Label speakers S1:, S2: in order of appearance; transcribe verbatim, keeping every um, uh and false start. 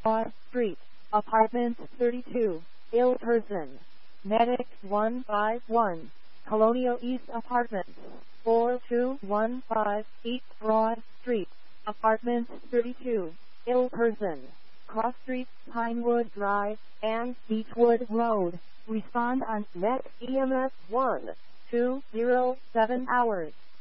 S1: Broad Street, Apartment thirty-two, ill person. Medic one five one, Colonial East Apartments, four two one five, East Broad Street, Apartment thirty-two, ill person. Cross Street, Pinewood Drive, and Beechwood Road. Respond on Met E M S one, two zero seven hours.